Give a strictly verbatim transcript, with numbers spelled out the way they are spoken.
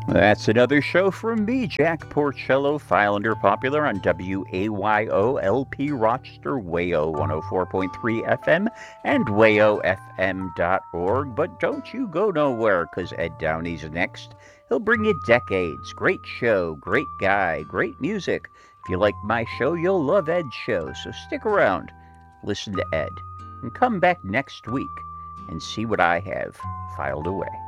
That's another show from me, Jack Porcello, file under popular on W A Y O L P Rochester, Wayo one oh four point three F M, and wayo f m dot org. But don't you go nowhere, because Ed Downey's next. He'll bring you decades. Great show, great guy, great music. If you like my show, you'll love Ed's show, so stick around, listen to Ed, and come back next week and see what I have filed away.